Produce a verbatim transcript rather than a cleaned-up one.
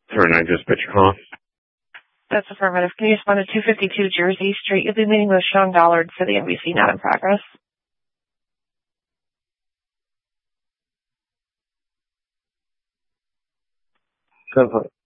Turn, I just put you call. That's affirmative. Can you respond to two fifty-two Jersey Street? You'll be meeting with Sean Dollard for the N B C Not in Progress. Go for it.